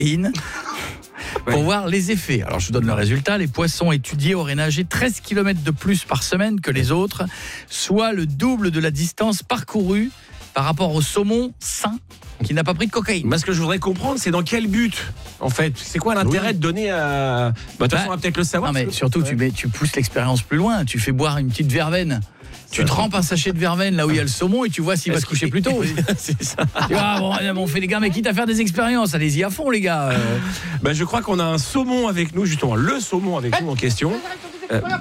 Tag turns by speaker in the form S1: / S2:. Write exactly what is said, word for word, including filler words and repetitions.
S1: cocaïne pour ouais. voir les effets. Alors je vous donne le résultat. Les poissons étudiés auraient nagé treize kilomètres de plus par semaine que les autres, soit le double de la distance parcourue par rapport au saumon sain qui n'a pas pris de cocaïne.
S2: Moi, ce que je voudrais comprendre, c'est dans quel but, en fait. C'est quoi l'intérêt oui. de donner à... Bah, de toute façon, on va peut-être le savoir.
S1: Non, mais surtout, ouais. tu, mets, tu pousses l'expérience plus loin. Tu fais boire une petite verveine. Tu trempes un sachet de verveine là où il y a le saumon et tu vois s'il Est-ce va se coucher plus tôt.
S2: C'est ça.
S1: Tu vois, bon, on fait les gars, mais quitte à faire des expériences, allez-y à fond, les gars.
S2: Bah, je crois qu'on a un saumon avec nous, justement, le saumon avec nous en question. Euh,